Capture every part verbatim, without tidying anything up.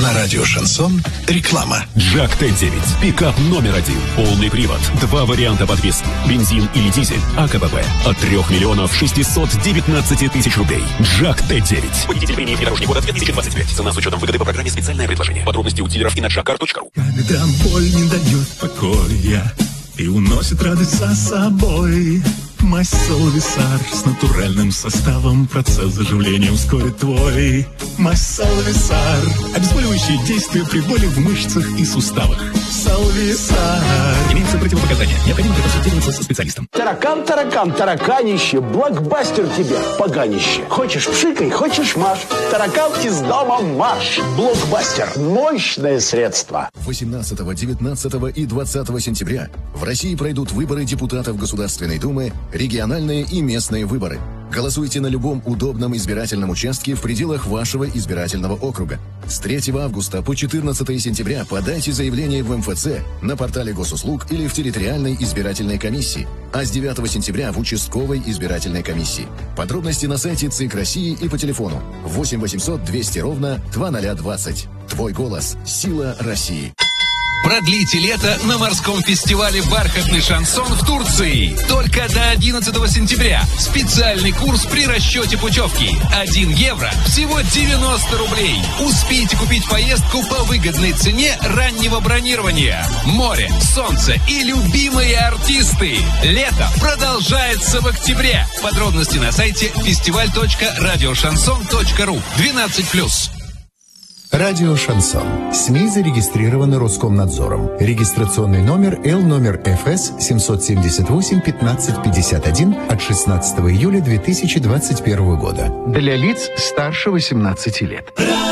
На радио «Шансон» реклама. Джак Т девять. Пикап номер один. Полный привод. Два варианта подвески. Бензин или дизель. АКБП. От трех миллионов шестисот девятнадцати тысяч рублей. Джак Т девять. Победитель премии «Внедорожник года» две тысячи двадцать пять. Цена с учетом выгоды по программе «Специальное предложение». Подробности у дилеров и на джак кар точка ру. Когда боль не дает покоя и уносит радость за собой, мазь Салвисар с натуральным составом процесс заживления ускорит твой. Мазь Салвисар. Обезболивающее действие при боли в мышцах и суставах. Салвисар. Имеются противопоказания. Необходимо консультироваться со специалистом. Таракан, таракан, тараканище, блокбастер тебе, поганище. Хочешь пшикай, хочешь маш. Таракан из дома марш. Блокбастер. Мощное средство. восемнадцатого, девятнадцатого и двадцатого сентября в России пройдут выборы депутатов Государственной Думы, региональные и местные выборы. Голосуйте на любом удобном избирательном участке в пределах вашего избирательного округа. С третьего августа по четырнадцатое сентября подайте заявление в эм эф цэ, на портале госуслуг или в территориальной избирательной комиссии, а с девятого сентября в участковой избирательной комиссии. Подробности на сайте ЦИК России и по телефону восемь восемьсот двести ровно двадцать двадцать. Твой голос – сила России. Продлите лето на морском фестивале «Бархатный шансон» в Турции. Только до одиннадцатого сентября. Специальный курс при расчете путевки. один евро всего девяносто рублей. Успейте купить поездку по выгодной цене раннего бронирования. Море, солнце и любимые артисты. Лето продолжается в октябре. Подробности на сайте фестиваль точка радиошансон точка ру. двенадцать плюс. Радио «Шансон». СМИ зарегистрированы Роскомнадзором. Регистрационный номер Л номер эф эс семьсот семьдесят восемь пятнадцать пятьдесят один от шестнадцатого июля две тысячи двадцать первого года. Для лиц старше восемнадцати лет.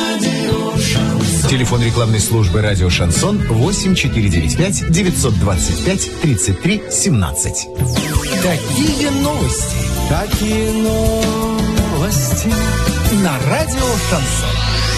Телефон рекламной службы «Радио Шансон» восемь четыре девять пять девятьсот двадцать пять тридцать три семнадцать. Такие новости. Такие новости. На радио «Шансон».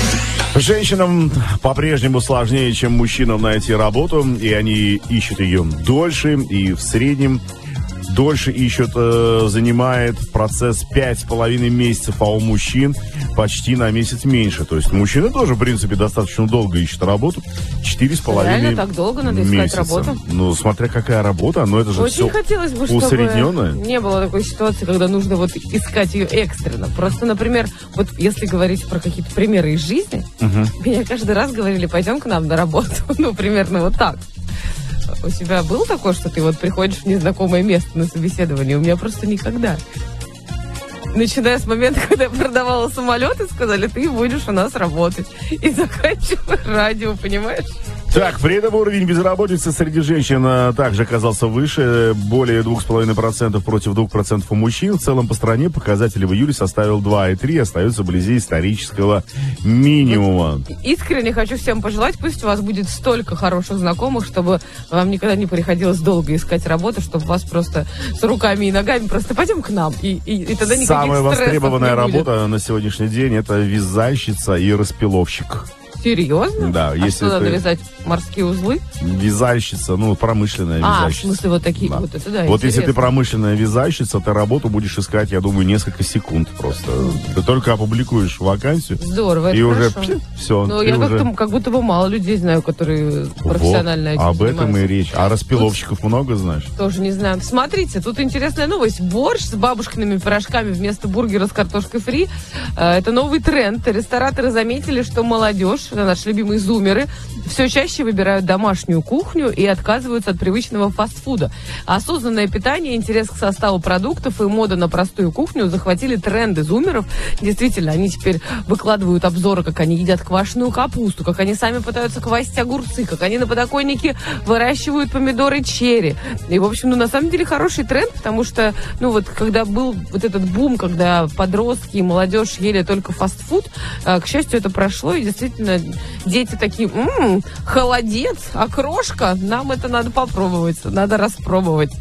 Женщинам по-прежнему сложнее, чем мужчинам, найти работу, и они ищут ее дольше, и в среднем дольше ищут, э, занимает процесс пять с половиной месяцев, а у мужчин почти на месяц меньше. То есть мужчины тоже, в принципе, достаточно долго ищут работу. Четыре с половиной месяца. Реально так долго надо искать работу? Ну, смотря какая работа, но это же очень все хотелось бы, усредненное. чтобы не было такой ситуации, когда нужно вот искать ее экстренно. Просто, например, вот если говорить про какие-то примеры из жизни, угу. Меня каждый раз говорили: пойдем к нам на работу. Ну, примерно вот так. У тебя было такое, что ты вот приходишь в незнакомое место на собеседование? У меня просто никогда. Начиная с момента, когда я продавала самолеты, сказали: ты будешь у нас работать. И заканчивая радио, понимаешь? Так, при этом уровень безработицы среди женщин а, также оказался выше, более двух с половиной процентов против двух процентов у мужчин. В целом по стране показатель в июле составил два и три, остается вблизи исторического минимума. Вот искренне хочу всем пожелать, пусть у вас будет столько хороших знакомых, чтобы вам никогда не приходилось долго искать работу, чтобы вас просто с руками и ногами просто пойдем к нам, и, и, и тогда никаких Самая стрессов востребованная не будет. Работа на сегодняшний день — это вязальщица и распиловщик. Серьезно? Да. А если что, надо ты... вязать морские узлы? Вязальщица, ну, промышленная а, вязальщица. А, в смысле вот такие, да. Вот это да, Вот интересно. Если ты промышленная вязальщица, ты работу будешь искать, я думаю, несколько секунд просто. Ты только опубликуешь вакансию. Здорово, и это уже хорошо. все. Но я уже... как, как будто бы мало людей знаю, которые профессионально вот, этим об этом занимаются. и речь. А распиловщиков тут много знаешь? Тоже не знаю. Смотрите, тут интересная новость. Борщ с бабушкиными пирожками вместо бургера с картошкой фри. Это новый тренд. Рестораторы заметили, что молодежь, наши любимые зумеры, все чаще выбирают домашнюю кухню и отказываются от привычного фастфуда. Осознанное питание, интерес к составу продуктов и мода на простую кухню захватили тренды зумеров. Действительно, они теперь выкладывают обзоры, как они едят квашеную капусту, как они сами пытаются квасить огурцы, как они на подоконнике выращивают помидоры черри. И, в общем, ну, на самом деле, хороший тренд, потому что, ну, вот, когда был вот этот бум, когда подростки и молодежь ели только фастфуд, к счастью, это прошло, и действительно, дети такие: м-м, холодец, окрошка, нам это надо попробовать, надо распробовать.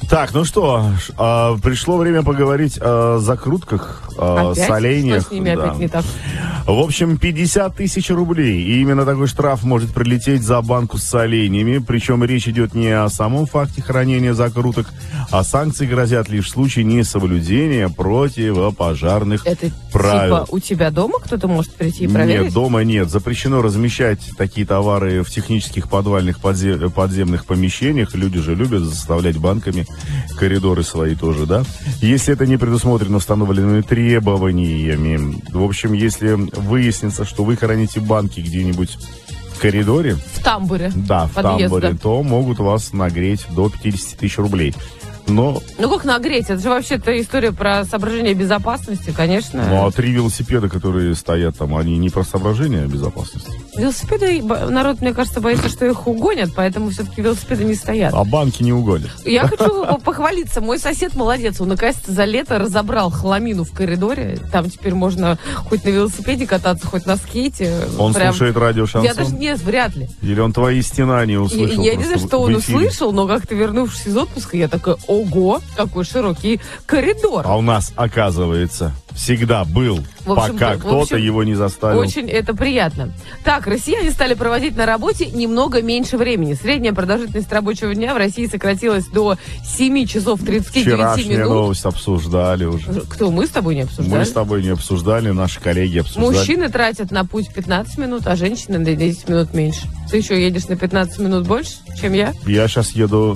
Так, ну что, э, пришло время поговорить о закрутках, о опять? соленьях. Что с ними да. опять не так? В общем, пятьдесят тысяч рублей. И именно такой штраф может прилететь за банку с соленьями. Причем речь идет не о самом факте хранения закруток, а санкции грозят лишь в случае несоблюдения противопожарных Это правил. типа у тебя дома кто-то может прийти и проверить? Нет, дома нет. Запрещено размещать такие товары в технических подвальных подзе- подземных помещениях. Люди же любят заставлять банками коридоры свои тоже, да? Если это не предусмотрено установленными требованиями. В общем, если выяснится, что вы храните банки где-нибудь в коридоре, В тамбуре. да, в подъезда. тамбуре, то могут вас нагреть до пятьдесят тысяч рублей. Но, Ну как нагреть? Это же вообще-то история про соображение безопасности, конечно. ну, а три велосипеда, которые стоят там, они не про соображение безопасности. Велосипеды, бо- народ, мне кажется, боится, что их угонят, поэтому все-таки велосипеды не стоят. А банки не угонят. Я хочу похвалиться. Мой сосед молодец. Он, наконец-то, за лето разобрал хламину в коридоре. Там теперь можно хоть на велосипеде кататься, хоть на скейте. Он Прям... слушает радио Я «Шансон»? даже нет, вряд ли. Или он твои стенания услышал? Я, я не знаю, просто что в он эфире? услышал, но как-то вернувшись из отпуска, я такая, ого, какой широкий коридор. А у нас, оказывается, всегда был, В общем, пока в кто-то общем, его не заставил. Очень это приятно. Так, россияне стали проводить на работе немного меньше времени. Средняя продолжительность рабочего дня в России сократилась до семь часов тридцать девять Вчерашняя минут. новость обсуждали уже. Кто, мы с тобой не обсуждали? Мы с тобой не обсуждали, наши коллеги обсуждали. Мужчины тратят на путь пятнадцать минут, а женщины на десять минут меньше. Ты еще едешь на пятнадцать минут больше, чем я? Я сейчас еду,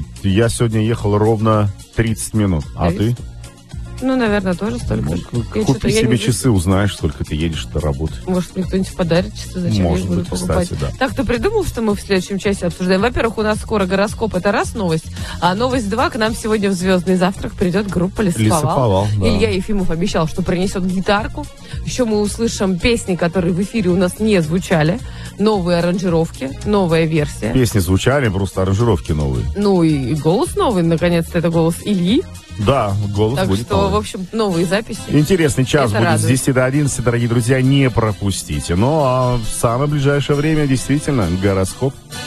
я сегодня ехал ровно тридцать минут, а ты? Ну, наверное, тоже столько же. Я что-то- Купи я себе не- часы, узнаешь, сколько ты едешь до работы. Может, мне кто-нибудь подарит часы, зачем Может я их буду быть, покупать? кстати, да. Так, ты придумал, что мы в следующем часе обсуждаем? Во-первых, у нас скоро гороскоп, это раз новость. А новость два, к нам сегодня в «Звездный завтрак» придет группа «Лесоповал». Лесоповал, да. Илья Ефимов обещал, что принесет гитарку. Еще мы услышим песни, которые в эфире у нас не звучали. Новые аранжировки, новая версия. Песни звучали, просто аранжировки новые. Ну и, и голос новый, наконец-то, это голос Ильи. Да, голос Так будет что, новый. в общем, новые записи. Интересный час Это будет радует. с десяти до одиннадцати, дорогие друзья, не пропустите. Ну, а в самое ближайшее время, действительно, гороскоп.